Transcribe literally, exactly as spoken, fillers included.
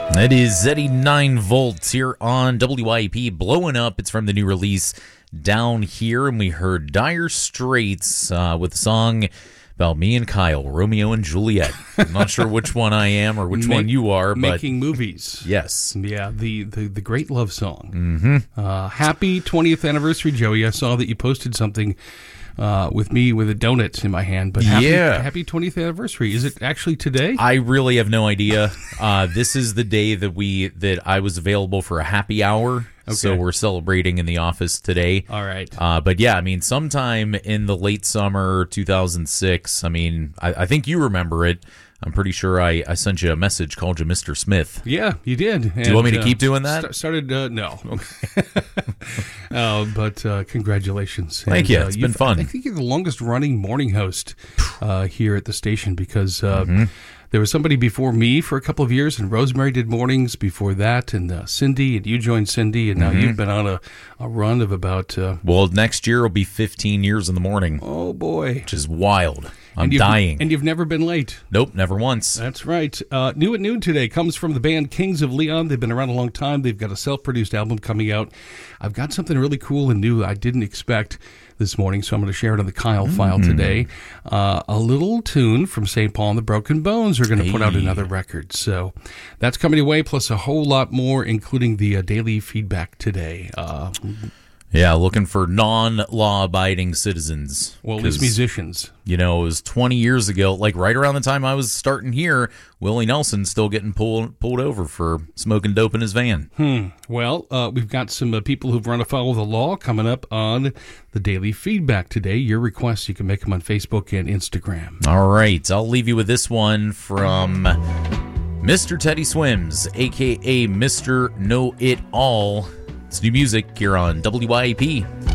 That is eighty-nine volts here on W I P, blowing up. It's from the new release Down Here, and we heard Dire Straits uh, with a song about me and Kyle, Romeo and Juliet. I'm not sure which one I am or which Make, one you are, but making movies. Yes, yeah, the the, the great love song. Mm-hmm. Uh, happy twentieth anniversary, Joey. I saw that you posted something uh, with me with a donut in my hand. But happy, yeah, happy twentieth anniversary. Is it actually today? I really have no idea. Uh, this is the day that we that I was available for a happy hour. Okay. So we're celebrating in the office today. All right. Uh, but yeah, I mean, sometime in the late summer two thousand six, I mean, I, I think you remember it. I'm pretty sure I, I sent you a message, called you Mister Smith. Yeah, you did. Do you want me to uh, keep doing that? St- started, uh, no. uh, but uh, congratulations. Thank and, you. Uh, it's been fun. I think you're the longest running morning host uh, here at the station because uh, mm-hmm. there was somebody before me for a couple of years, and Rosemary did mornings before that, and uh, Cindy, and you joined Cindy, and now mm-hmm. you've been on a, a run of about... Uh, well, next year will be fifteen years in the morning. Oh, boy. Which is wild. I'm and dying. And you've never been late. Nope, never once. That's right. Uh, new at noon today comes from the band Kings of Leon. They've been around a long time. They've got a self-produced album coming out. I've got something really cool and new I didn't expect this morning, so I'm going to share it on the Kyle mm. file today. Uh, a little tune from Saint Paul and the Broken Bones are going to hey. put out another record. So that's coming away, plus a whole lot more, including the uh, daily feedback today. Uh Yeah, looking for non-law-abiding citizens. Well, at least musicians. You know, it was twenty years ago, like right around the time I was starting here, Willie Nelson's still getting pulled pulled over for smoking dope in his van. Hmm. Well, uh, we've got some uh, people who've run afoul of the law coming up on the daily feedback today. Your requests, you can make them on Facebook and Instagram. All right, I'll leave you with this one from Mister Teddy Swims, a k a. Mister Know-It-All. It's new music here on W I P.